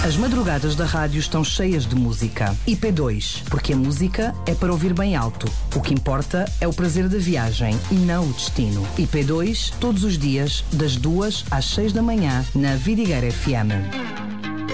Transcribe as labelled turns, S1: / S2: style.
S1: As madrugadas da rádio estão cheias de música. IP2, porque a música é para ouvir bem alto. O que importa é o prazer da viagem e não o destino. IP2, todos os dias, das 2 às 6 da manhã, na Vidigueira FM.